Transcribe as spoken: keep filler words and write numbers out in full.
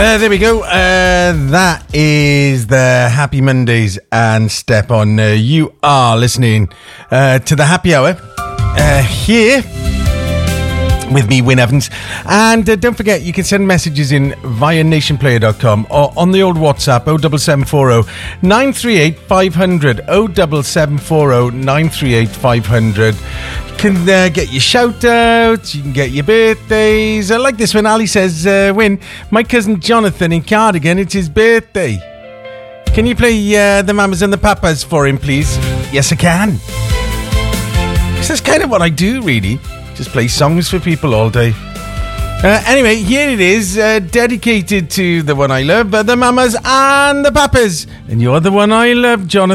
Uh, there we go. Uh, that is the Happy Mondays and Step On. Uh, you are listening uh, to the Happy Hour uh, here with me, Wyn Evans. And uh, don't forget, you can send messages in via nation player dot com or on the old WhatsApp oh seven seven four oh nine three eight five hundred oh seven seven four oh nine three eight five hundred. You can uh, get your shout outs, you can get your birthdays. I like this one. Ali says, uh, Wyn, my cousin Jonathan in Cardigan, it's his birthday. Can you play uh, the Mamas and the Papas for him, please? Yes, I can. Because that's kind of what I do, really. Just play songs for people all day. Uh, anyway, here it is, uh, dedicated to the one I love, uh, the Mamas and the Papas. And you're the one I love, Jonathan.